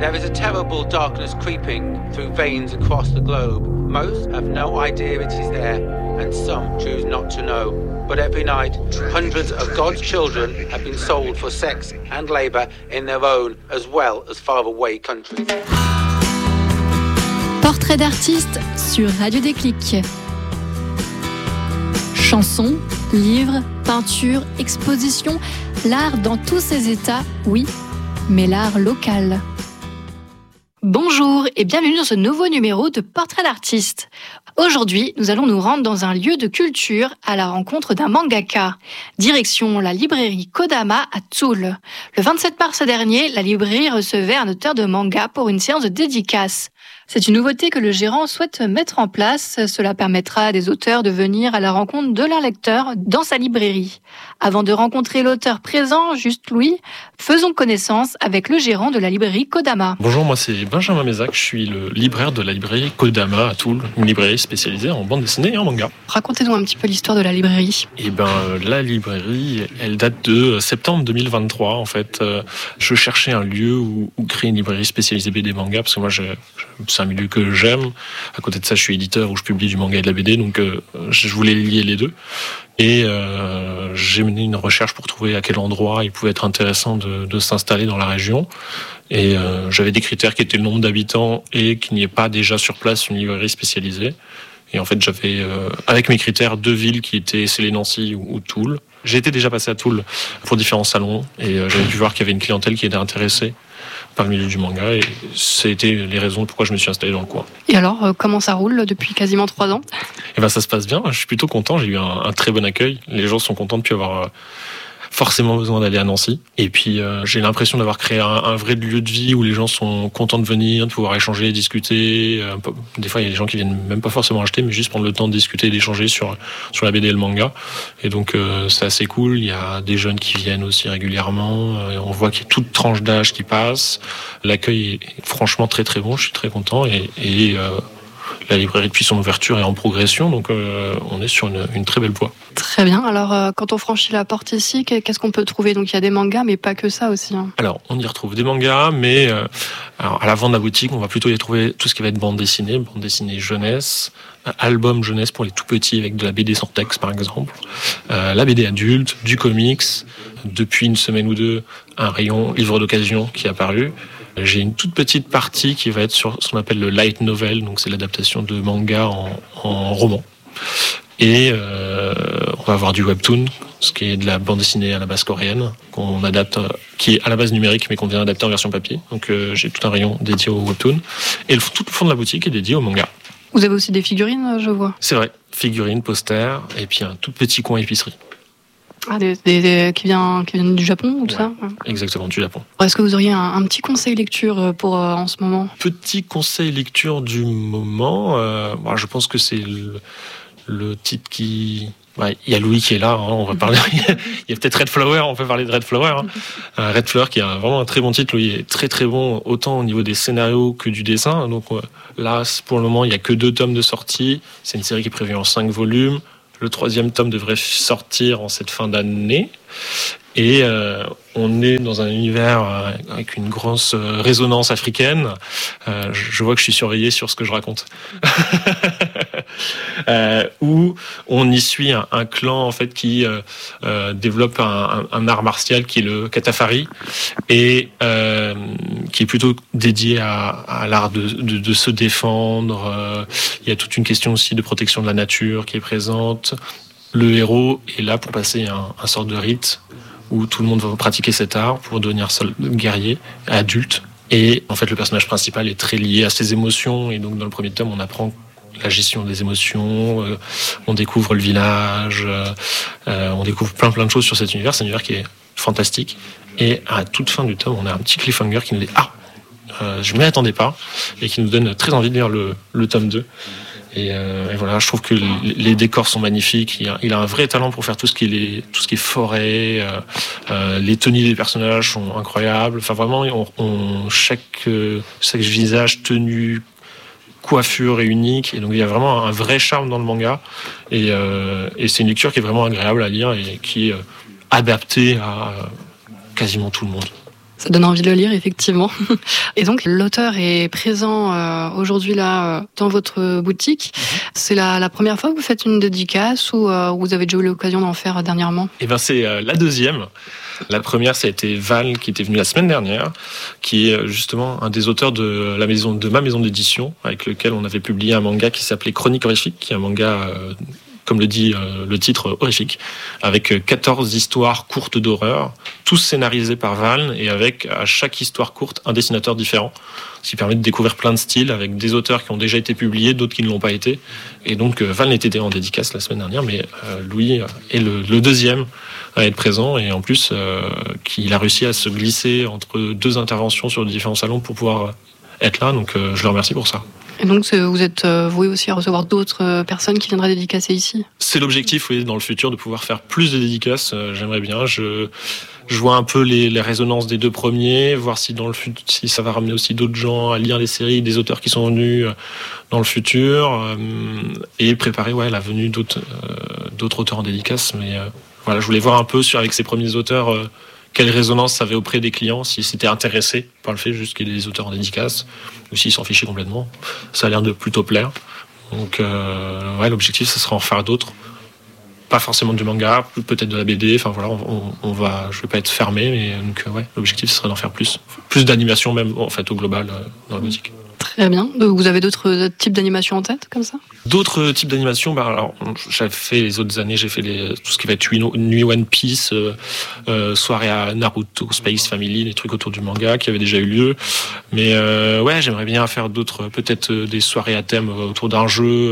There is a terrible darkness creeping through veins across the globe. Most have no idea it is there, and some choose not to know. But every night, hundreds of God's children have been sold for sex and labor in their own as well as faraway countries. Portrait d'artiste sur Radio Déclic. Chansons, livres, peintures, expositions, l'art dans tous ses états, oui, mais l'art local. Bonjour et bienvenue dans ce nouveau numéro de Portrait d'artiste. Aujourd'hui, nous allons nous rendre dans un lieu de culture à la rencontre d'un mangaka. Direction la librairie Kodama à Toul. Le 27 mars dernier, la librairie recevait un auteur de manga pour une séance de dédicace. C'est une nouveauté que le gérant souhaite mettre en place. Cela permettra à des auteurs de venir à la rencontre de leurs lecteurs dans sa librairie. Avant de rencontrer l'auteur présent, Juste Louis, faisons connaissance avec le gérant de la librairie Kodama. Bonjour, moi c'est Benjamin Mézac, je suis le libraire de la librairie Kodama à Toul, une librairie spécialisée en bande dessinée et en manga. Racontez-nous un petit peu l'histoire de la librairie. La librairie, elle date de septembre 2023 en fait. Je cherchais un lieu où créer une librairie spécialisée BD manga, parce que moi c'est un milieu que j'aime. À côté de ça, je suis éditeur où je publie du manga et de la BD, donc je voulais lier les deux. Et j'ai mené une recherche pour trouver à quel endroit il pouvait être intéressant de s'installer dans la région. Et j'avais des critères qui étaient le nombre d'habitants et qu'il n'y ait pas déjà sur place une librairie spécialisée. Et en fait, j'avais, avec mes critères, 2 villes qui étaient Célé-Nancy ou Toul. J'ai été déjà passé à Toul pour différents salons et j'avais pu voir qu'il y avait une clientèle qui était intéressée par le milieu du manga, et c'était les raisons pourquoi je me suis installé dans le coin. Et alors, comment ça roule depuis quasiment 3 ans ? Ça se passe bien, je suis plutôt content, j'ai eu un très bon accueil, les gens sont contents de ne plus avoir forcément besoin d'aller à Nancy, et puis j'ai l'impression d'avoir créé un vrai lieu de vie où les gens sont contents de venir, de pouvoir échanger, discuter. Des fois il y a des gens qui viennent même pas forcément acheter, mais juste prendre le temps de discuter et d'échanger sur la BD et le manga, et donc c'est assez cool. Il y a des jeunes qui viennent aussi régulièrement, on voit qu'il y a toute tranche d'âge qui passe, l'accueil est franchement très très bon, je suis très content, et la librairie, depuis son ouverture, est en progression, donc on est sur une très belle voie. Très bien. Alors, quand on franchit la porte ici, qu'est-ce qu'on peut trouver ? Donc, il y a des mangas, mais pas que ça aussi. Alors, on y retrouve des mangas, mais à l'avant de la boutique, on va plutôt y trouver tout ce qui va être bande dessinée jeunesse, album jeunesse pour les tout petits avec de la BD sans texte, par exemple, la BD adulte, du comics. Depuis une semaine ou deux, un rayon livre d'occasion qui est apparu. J'ai une toute petite partie qui va être sur ce qu'on appelle le light novel, donc c'est l'adaptation de manga en roman. Et on va avoir du webtoon, ce qui est de la bande dessinée à la base coréenne, qu'on adapte, qui est à la base numérique, mais qu'on vient adapter en version papier. Donc j'ai tout un rayon dédié au webtoon. Et tout le fond de la boutique est dédié au manga. Vous avez aussi des figurines, je vois. C'est vrai, figurines, posters, et puis un tout petit coin épicerie. Ah, qui viennent du Japon ou tout ça ? Exactement, du Japon. Est-ce que vous auriez un petit conseil lecture pour en ce moment ? Petit conseil lecture du moment, je pense que c'est le titre qui... il y a Louis qui est là, on va parler. Il y a peut-être Red Flower, on peut parler de Red Flower. Red Flower qui a vraiment un très bon titre. Louis est très très bon, autant au niveau des scénarios que du dessin. Donc là, pour le moment, il n'y a que 2 tomes de sortie. C'est une série qui est prévue en 5 volumes. Le 3e tome devrait sortir en cette fin d'année. Et on est dans un univers avec une grosse résonance africaine. Je vois que je suis surveillé sur ce que je raconte. Où on y suit un clan en fait qui développe un art martial qui est le katafari, et qui est plutôt dédié à l'art de se défendre. Il y a toute une question aussi de protection de la nature qui est présente. Le héros est là pour passer un sort de rite où tout le monde va pratiquer cet art pour devenir guerrier, adulte. Et en fait, le personnage principal est très lié à ses émotions. Et donc, dans le premier tome, on apprend la gestion des émotions, on découvre le village, on découvre plein de choses sur cet univers. C'est un univers qui est fantastique. Et à toute fin du tome, on a un petit cliffhanger qui nous dit « Ah, je ne m'y attendais pas » et qui nous donne très envie de lire le tome 2. Et voilà, je trouve que les décors sont magnifiques. Il a un vrai talent pour faire tout ce qui est forêt. Les tenues des personnages sont incroyables. Enfin, vraiment, chaque visage, tenue, coiffure est unique. Et donc, il y a vraiment un vrai charme dans le manga. Et c'est une lecture qui est vraiment agréable à lire et qui est adaptée à quasiment tout le monde. Ça donne envie de le lire, effectivement. Et donc, l'auteur est présent aujourd'hui là dans votre boutique. C'est la première fois que vous faites une dédicace ou vous avez déjà eu l'occasion d'en faire dernièrement ? Eh ben, c'est la deuxième. La première, ça a été Val, qui était venu la semaine dernière, qui est justement un des auteurs de ma maison d'édition, avec lequel on avait publié un manga qui s'appelait Chronique horrifique, qui est un manga, comme le dit le titre, horrifique, avec 14 histoires courtes d'horreur, tous scénarisés par Val, et avec à chaque histoire courte un dessinateur différent, ce qui permet de découvrir plein de styles, avec des auteurs qui ont déjà été publiés, d'autres qui ne l'ont pas été. Et donc Val était en dédicace la semaine dernière, mais Louis est le deuxième à être présent, et en plus qu'il a réussi à se glisser entre deux interventions sur différents salons pour pouvoir être là, donc je le remercie pour ça. Et donc, vous êtes voué aussi à recevoir d'autres personnes qui viendraient dédicacer ici ? C'est l'objectif, oui, dans le futur, de pouvoir faire plus de dédicaces. J'aimerais bien. Je vois un peu les résonances des deux premiers, voir si dans le futur, si ça va ramener aussi d'autres gens à lire les séries, des auteurs qui sont venus dans le futur, et préparer la venue d'autres auteurs en dédicace. Mais voilà, je voulais voir un peu avec ces premiers auteurs quelle résonance ça avait auprès des clients, s'ils s'étaient intéressés par le fait juste qu'il y ait des auteurs en dédicace, ou s'ils s'en fichaient complètement. Ça a l'air de plutôt plaire. Donc l'objectif, ce sera en faire d'autres. Pas forcément du manga, peut-être de la BD, enfin voilà, je vais pas être fermé, mais donc l'objectif, ce serait d'en faire plus. Plus d'animation même, en fait, au global, dans la boutique. Très bien. Vous avez d'autres types d'animations en tête, comme ça ? D'autres types d'animations, alors j'avais fait les autres années, j'ai fait tout ce qui va être Nuit One Piece, soirée à Naruto, Space Family, des trucs autour du manga qui avaient déjà eu lieu. Mais j'aimerais bien faire d'autres, peut-être des soirées à thème autour d'un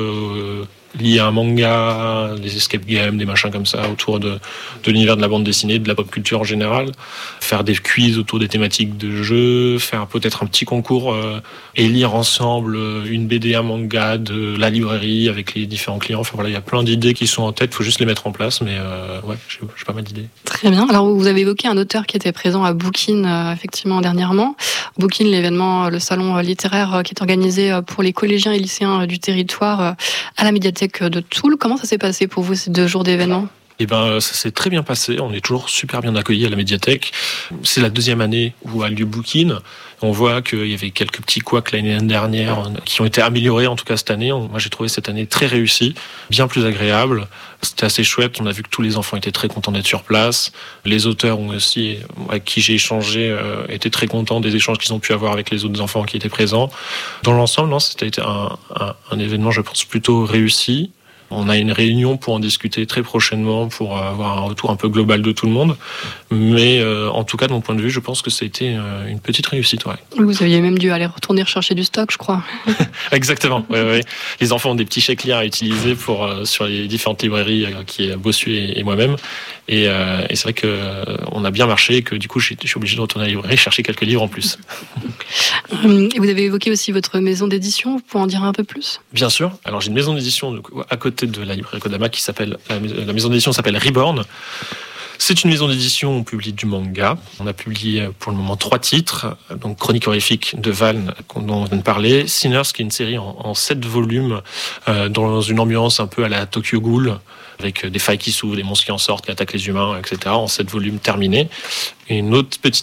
jeu lié à un manga, des escape games, des machins comme ça, autour de l'univers de la bande dessinée, de la pop culture en général. Faire des quiz autour des thématiques de jeux, faire peut-être un petit concours et lire ensemble une BD, un manga de la librairie avec les différents clients. Enfin voilà, il y a plein d'idées qui sont en tête, il faut juste les mettre en place, mais j'ai pas mal d'idées. Très bien. Alors vous avez évoqué un auteur qui était présent à Bookin, effectivement, dernièrement. Bookin, l'événement, le salon littéraire qui est organisé pour les collégiens et lycéens du territoire à la médiathèque de Toul. Comment ça s'est passé pour vous ces 2 jours d'événement ? Eh ben, ça s'est très bien passé. On est toujours super bien accueillis à la médiathèque. C'est la 2e année où a lieu Bookin. On voit qu'il y avait quelques petits couacs l'année dernière qui ont été améliorés, en tout cas cette année. Moi, j'ai trouvé cette année très réussie, bien plus agréable. C'était assez chouette. On a vu que tous les enfants étaient très contents d'être sur place. Les auteurs ont aussi, avec qui j'ai échangé, étaient très contents des échanges qu'ils ont pu avoir avec les autres enfants qui étaient présents. Dans l'ensemble, non, c'était un événement, je pense, plutôt réussi. On a une réunion pour en discuter très prochainement, pour avoir un retour un peu global de tout le monde. Mais en tout cas, de mon point de vue, je pense que ça a été une petite réussite. Ouais. Vous aviez même dû aller retourner rechercher du stock, je crois. Exactement. Ouais. Les enfants ont des petits chèques liens à utiliser sur les différentes librairies qui est Bossuet et moi-même. Et c'est vrai qu'on a bien marché et que du coup, je suis obligé de retourner à la librairie chercher quelques livres en plus. Et vous avez évoqué aussi votre maison d'édition. Vous pouvez en dire un peu plus ? Bien sûr. Alors, j'ai une maison d'édition à côté de la librairie Kodama qui s'appelle, la maison d'édition s'appelle Reborn. C'est une maison d'édition où on publie du manga. On a publié pour le moment 3 titres. Donc Chronique horrifique de Val, dont on vient de parler. Sinners, qui est une série en 7 volumes, dans une ambiance un peu à la Tokyo Ghoul, avec des failles qui s'ouvrent, des monstres qui en sortent, qui attaquent les humains, etc. En 7 volumes terminés. Et une autre petite